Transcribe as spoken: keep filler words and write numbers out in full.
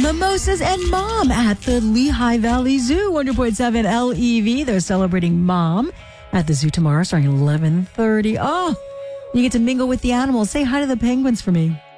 Mimosas and Mom at the Lehigh Valley Zoo. one hundred point seven L E V. They're celebrating Mom at the zoo tomorrow starting at eleven thirty. Oh, you get to mingle with the animals. Say hi to the penguins for me.